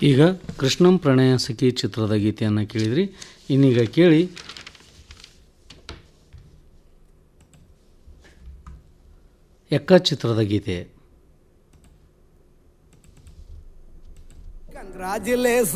ಈಗ ಕೃಷ್ಣಂ ಪ್ರಣಯ ಸಖಿ ಚಿತ್ರದ ಗೀತೆಯನ್ನು ಕೇಳಿದ್ರಿ. ಇನ್ನೀಗ ಕೇಳಿ ಎಕ್ಕ ಚಿತ್ರದ ಗೀತೆ.